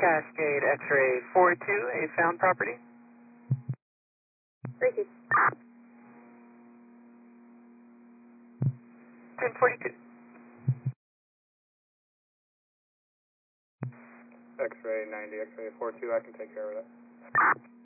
Cascade X-ray 42, a found property. Ricky. 1042. X-ray 90, X-ray 42, I can take care of that.